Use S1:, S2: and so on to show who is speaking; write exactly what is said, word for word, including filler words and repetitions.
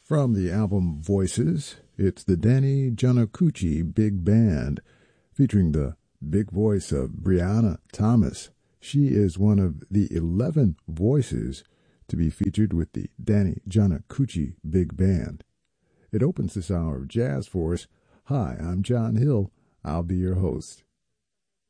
S1: From the album Voices, it's the Danny Giannacucci Big Band, featuring the big voice of Brianna Thomas. She is one of the eleven voices to be featured with the Danny Giannacucci Big Band. It opens this hour of jazz for us. Hi, I'm John Hill. I'll be your host.